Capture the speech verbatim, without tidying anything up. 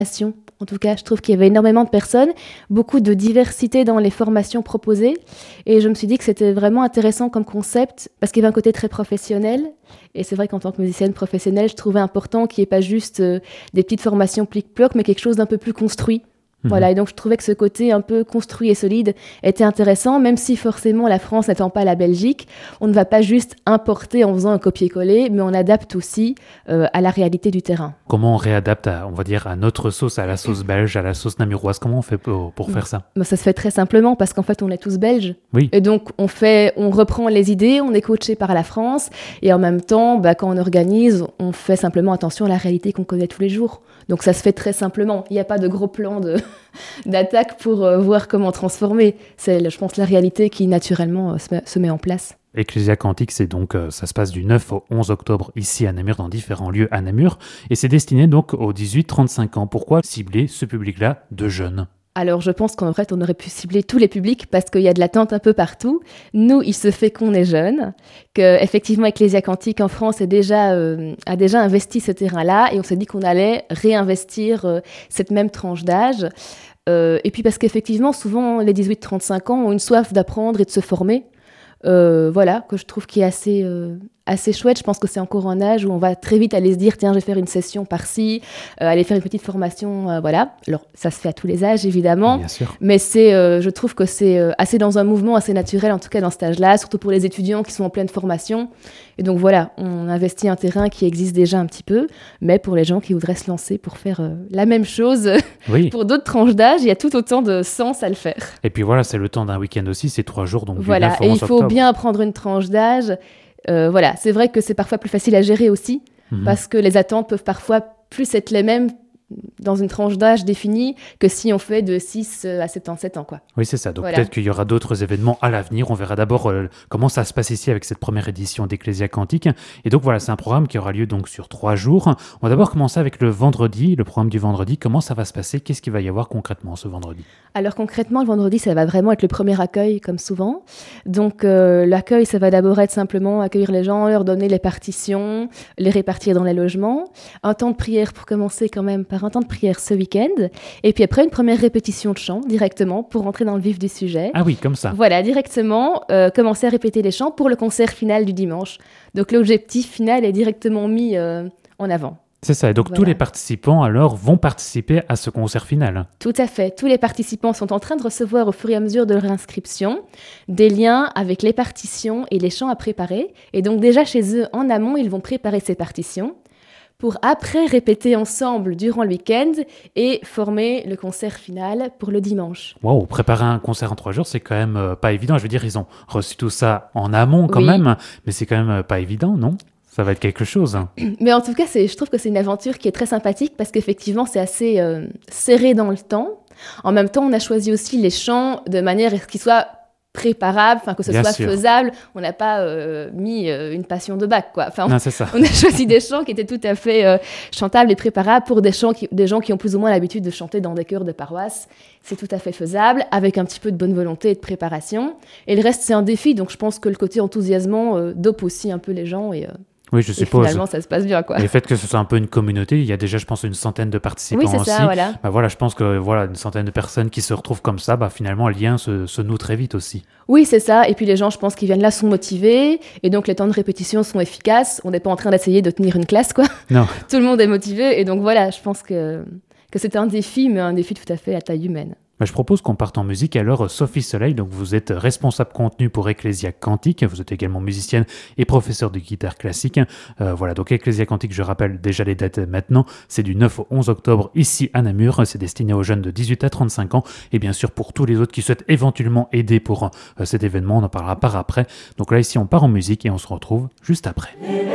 En tout cas, je trouve qu'il y avait énormément de personnes, beaucoup de diversité dans les formations proposées. Et je me suis dit que c'était vraiment intéressant comme concept parce qu'il y avait un côté très professionnel. Et c'est vrai qu'en tant que musicienne professionnelle, je trouvais important qu'il n'y ait pas juste euh, des petites formations plic-ploc, mais quelque chose d'un peu plus construit. Mmh. Voilà, et donc je trouvais que ce côté un peu construit et solide était intéressant, même si forcément la France n'étant pas la Belgique, on ne va pas juste importer en faisant un copier-coller, mais on adapte aussi euh, à la réalité du terrain. Comment on réadapte, à, on va dire, à notre sauce, à la sauce belge, à la sauce namuroise? Comment on fait pour, pour faire ça? Ben, ça se fait très simplement parce qu'en fait on est tous belges. Oui. Et donc on, fait, on reprend les idées, on est coaché par la France, et en même temps, ben, quand on organise, on fait simplement attention à la réalité qu'on connaît tous les jours. Donc ça se fait très simplement. Il n'y a pas de gros plan de, d'attaque pour euh, voir comment transformer. C'est, je pense, la réalité qui naturellement euh, se, met, se met en place. Ecclesia Cantique, c'est donc, euh, ça se passe du neuf au onze octobre ici à Namur, dans différents lieux à Namur. Et c'est destiné donc aux dix-huit trente-cinq ans. Pourquoi cibler ce public-là de jeunes ? Alors, je pense qu'en fait, on aurait pu cibler tous les publics parce qu'il y a de l'attente un peu partout. Nous, il se fait qu'on est jeunes, qu'effectivement, Ecclesia Cantique en France est déjà, euh, a déjà investi ce terrain-là et on s'est dit qu'on allait réinvestir euh, cette même tranche d'âge. Euh, et puis parce qu'effectivement, souvent, les dix-huit trente-cinq ans ont une soif d'apprendre et de se former. Euh, voilà, que je trouve qui est assez, euh, assez chouette. Je pense que c'est encore un âge où on va très vite aller se dire, tiens, je vais faire une session par-ci, euh, aller faire une petite formation, euh, voilà. Alors, ça se fait à tous les âges, évidemment. Bien sûr. Mais c'est, euh, je trouve que c'est euh, assez dans un mouvement assez naturel, en tout cas dans cet âge-là, surtout pour les étudiants qui sont en pleine formation. Et donc, voilà, on investit un terrain qui existe déjà un petit peu, mais pour les gens qui voudraient se lancer pour faire euh, la même chose, oui. Pour d'autres tranches d'âge, il y a tout autant de sens à le faire. Et puis voilà, c'est le temps d'un week-end aussi, c'est trois jours, donc voilà. du neuf au onze octobre. Et il faut octobre. bien prendre une tranche d'âge. Euh, voilà, c'est vrai que c'est parfois plus facile à gérer aussi, mmh. parce que les attentes peuvent parfois plus être les mêmes dans une tranche d'âge définie que si on fait de six à soixante-dix-sept ans, quoi. Oui, c'est ça. Donc voilà. Peut-être qu'il y aura d'autres événements à l'avenir. On verra d'abord euh, comment ça se passe ici avec cette première édition d'Ecclesia Cantique. Et donc voilà, c'est un programme qui aura lieu donc sur trois jours. On va d'abord commencer avec le vendredi, le programme du vendredi. Comment ça va se passer? Qu'est-ce qu'il va y avoir concrètement ce vendredi? Alors concrètement, le vendredi, ça va vraiment être le premier accueil, comme souvent. Donc euh, l'accueil, ça va d'abord être simplement accueillir les gens, leur donner les partitions, les répartir dans les logements. Un temps de prière pour commencer quand même par un temps de prière ce week-end. Et puis après, une première répétition de chant directement pour rentrer dans le vif du sujet. Ah oui, comme ça. Voilà, directement, euh, commencer à répéter les chants pour le concert final du dimanche. Donc l'objectif final est directement mis euh, en avant. C'est ça, et donc voilà. Tous les participants alors vont participer à ce concert final. Tout à fait, tous les participants sont en train de recevoir au fur et à mesure de leur inscription des liens avec les partitions et les chants à préparer. Et donc déjà chez eux, en amont, ils vont préparer ces partitions pour après répéter ensemble durant le week-end et former le concert final pour le dimanche. Waouh, préparer un concert en trois jours, c'est quand même euh, pas évident. Je veux dire, ils ont reçu tout ça en amont quand oui. même, mais c'est quand même euh, pas évident, non ? Ça va être quelque chose. Mais en tout cas, c'est, je trouve que c'est une aventure qui est très sympathique parce qu'effectivement, c'est assez euh, serré dans le temps. En même temps, on a choisi aussi les chants de manière à ce qu'ils soient préparables, enfin que ce Bien soit sûr. faisable. On n'a pas euh, mis euh, une passion de bac, quoi. Enfin, non, c'est ça. On a choisi des chants qui étaient tout à fait euh, chantables et préparables pour des, chants qui, des gens qui ont plus ou moins l'habitude de chanter dans des chœurs de paroisse. C'est tout à fait faisable, avec un petit peu de bonne volonté et de préparation. Et le reste, c'est un défi, donc je pense que le côté enthousiasmant euh, dope aussi un peu les gens et... Euh, Oui, je et suppose. finalement, ça se passe bien, quoi. Et le fait que ce soit un peu une communauté, il y a déjà, je pense, une centaine de participants oui, c'est aussi. Ça, voilà. Bah voilà, je pense que voilà, une centaine de personnes qui se retrouvent comme ça, bah finalement, le lien se, se noue très vite aussi. Oui, c'est ça. Et puis les gens, je pense, qui viennent là sont motivés. Et donc, les temps de répétition sont efficaces. On n'est pas en train d'essayer de tenir une classe, quoi. Non. Tout le monde est motivé. Et donc, voilà, je pense que, que c'est un défi, mais un défi tout à fait à taille humaine. Bah, je propose qu'on parte en musique. Alors, Sophie Soleil, donc vous êtes responsable contenu pour Ecclesia Cantique. Vous êtes également musicienne et professeure de guitare classique. Euh, voilà, donc Ecclesia Cantique, je rappelle déjà les dates maintenant. C'est du neuf au onze octobre ici à Namur. C'est destiné aux jeunes de dix-huit à trente-cinq ans. Et bien sûr, pour tous les autres qui souhaitent éventuellement aider pour euh, cet événement, on en parlera par après. Donc là, ici, on part en musique et on se retrouve juste après.